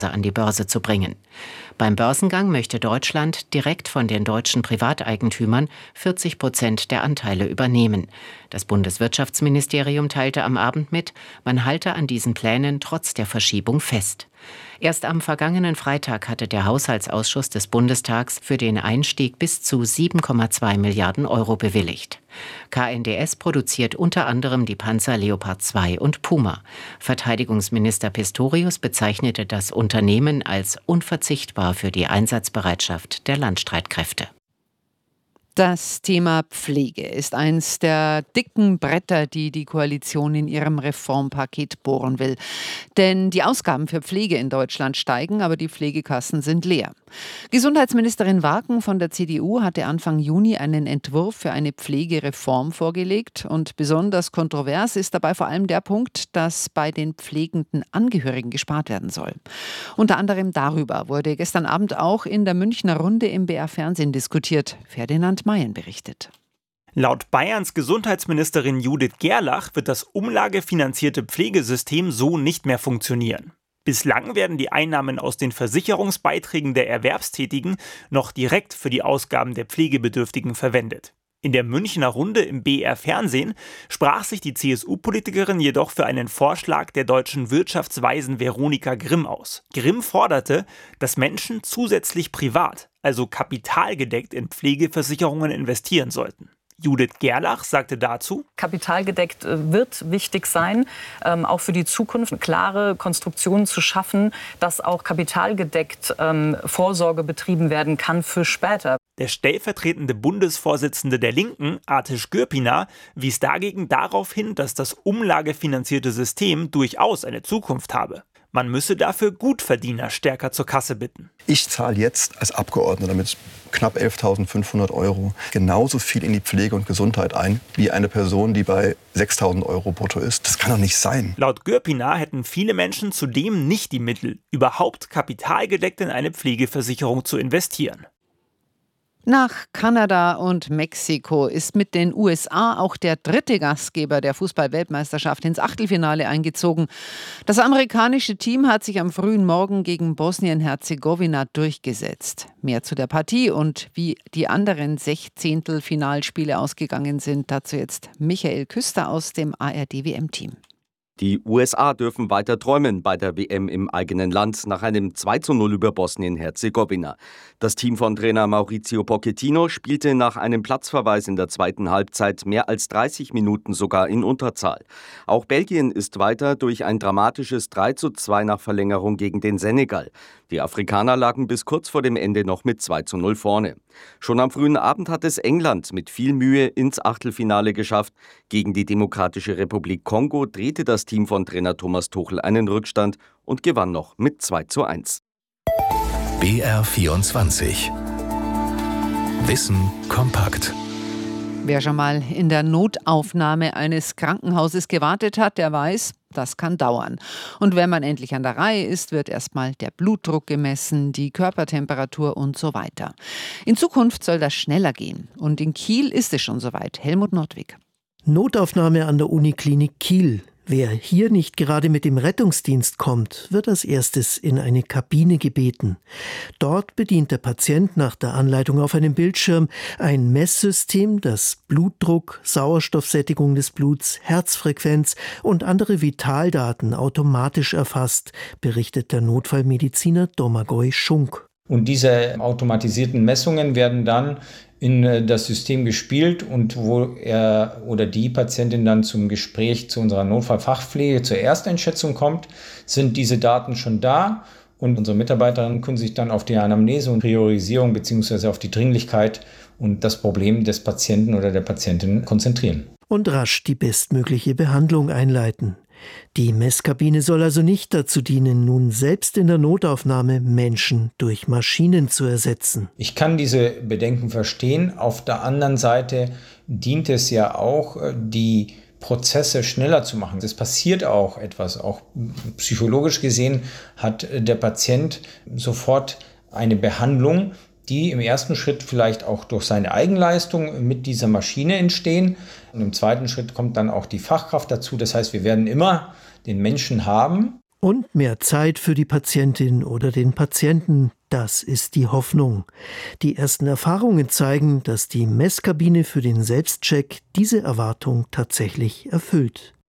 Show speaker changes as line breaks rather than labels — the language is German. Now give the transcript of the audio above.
an die Börse zu bringen. Beim Börsengang möchte Deutschland direkt von den deutschen Privateigentümern 40% der Anteile übernehmen. Das Bundeswirtschaftsministerium teilte am Abend mit, man halte an diesen Plänen trotz der Verschiebung fest. Erst am vergangenen Freitag hatte der Haushaltsausschuss des Bundestags für den Einstieg bis zu 7,2 Milliarden Euro bewilligt. KNDS produziert unter anderem die Panzer Leopard 2 und Puma. Verteidigungsminister Pistorius bezeichnete das Unternehmen als unverzichtbar für die Einsatzbereitschaft der Landstreitkräfte.
Das Thema Pflege ist eins der dicken Bretter, die die Koalition in ihrem Reformpaket bohren will. Denn die Ausgaben für Pflege in Deutschland steigen, aber die Pflegekassen sind leer. Gesundheitsministerin Waken von der CDU hatte Anfang Juni einen Entwurf für eine Pflegereform vorgelegt. Und besonders kontrovers ist dabei vor allem der Punkt, dass bei den pflegenden Angehörigen gespart werden soll. Unter anderem darüber wurde gestern Abend auch in der Münchner Runde im BR Fernsehen diskutiert. Ferdinand Mayen berichtet.
Laut Bayerns Gesundheitsministerin Judith Gerlach wird das umlagefinanzierte Pflegesystem so nicht mehr funktionieren. Bislang werden die Einnahmen aus den Versicherungsbeiträgen der Erwerbstätigen noch direkt für die Ausgaben der Pflegebedürftigen verwendet. In der Münchner Runde im BR Fernsehen sprach sich die CSU-Politikerin jedoch für einen Vorschlag der deutschen Wirtschaftsweisen Veronika Grimm aus. Grimm forderte, dass Menschen zusätzlich privat, also kapitalgedeckt in Pflegeversicherungen investieren sollten. Judith Gerlach sagte dazu:
Kapitalgedeckt wird wichtig sein, auch für die Zukunft klare Konstruktionen zu schaffen, dass auch kapitalgedeckt Vorsorge betrieben werden kann für später.
Der stellvertretende Bundesvorsitzende der Linken, Artisch Gürpiner, wies dagegen darauf hin, dass das umlagefinanzierte System durchaus eine Zukunft habe. Man müsse dafür Gutverdiener stärker zur Kasse bitten.
Ich zahle jetzt als Abgeordneter mit knapp 11.500 € genauso viel in die Pflege und Gesundheit ein, wie eine Person, die bei 6.000 € brutto ist. Das kann doch nicht sein.
Laut Gürpiner hätten viele Menschen zudem nicht die Mittel, überhaupt kapitalgedeckt in eine Pflegeversicherung zu investieren.
Nach Kanada und Mexiko ist mit den USA auch der dritte Gastgeber der Fußball-Weltmeisterschaft ins Achtelfinale eingezogen. Das amerikanische Team hat sich am frühen Morgen gegen Bosnien-Herzegowina durchgesetzt. Mehr zu der Partie und wie die anderen Sechzehntelfinalspiele ausgegangen sind, dazu jetzt Michael Küster aus dem ARD-WM-Team.
Die USA dürfen weiter träumen bei der WM im eigenen Land nach einem 2:0 über Bosnien-Herzegowina. Das Team von Trainer Mauricio Pochettino spielte nach einem Platzverweis in der zweiten Halbzeit mehr als 30 Minuten sogar in Unterzahl. Auch Belgien ist weiter durch ein dramatisches 3:2 nach Verlängerung gegen den Senegal. Die Afrikaner lagen bis kurz vor dem Ende noch mit 2:0 vorne. Schon am frühen Abend hat es England mit viel Mühe ins Achtelfinale geschafft. Gegen die Demokratische Republik Kongo drehte das Team von Trainer Thomas Tuchel einen Rückstand und gewann noch mit 2:1.
BR24 Wissen kompakt.
Wer schon mal in der Notaufnahme eines Krankenhauses gewartet hat, der weiß, das kann dauern. Und wenn man endlich an der Reihe ist, wird erstmal der Blutdruck gemessen, die Körpertemperatur und so weiter. In Zukunft soll das schneller gehen. Und in Kiel ist es schon soweit. Helmut Nordwig.
Notaufnahme an der Uniklinik Kiel. Wer hier nicht gerade mit dem Rettungsdienst kommt, wird als erstes in eine Kabine gebeten. Dort bedient der Patient nach der Anleitung auf einem Bildschirm ein Messsystem, das Blutdruck, Sauerstoffsättigung des Bluts, Herzfrequenz und andere Vitaldaten automatisch erfasst, berichtet der Notfallmediziner Domagoj Schunk.
Und diese automatisierten Messungen werden dann in das System gespielt und wo er oder die Patientin dann zum Gespräch zu unserer Notfallfachpflege zur Ersteinschätzung kommt, sind diese Daten schon da und unsere Mitarbeiterinnen können sich dann auf die Anamnese und Priorisierung bzw. auf die Dringlichkeit und das Problem des Patienten oder der Patientin konzentrieren.
Und rasch die bestmögliche Behandlung einleiten. Die Messkabine soll also nicht dazu dienen, nun selbst in der Notaufnahme Menschen durch Maschinen zu ersetzen.
Ich kann diese Bedenken verstehen. Auf der anderen Seite dient es ja auch, die Prozesse schneller zu machen. Es passiert auch etwas. Auch psychologisch gesehen hat der Patient sofort eine Behandlung, die im ersten Schritt vielleicht auch durch seine Eigenleistung mit dieser Maschine entstehen. Und im zweiten Schritt kommt dann auch die Fachkraft dazu. Das heißt, wir werden immer den Menschen haben.
Und mehr Zeit für die Patientin oder den Patienten, das ist die Hoffnung. Die ersten Erfahrungen zeigen, dass die Messkabine für den Selbstcheck diese Erwartung tatsächlich erfüllt.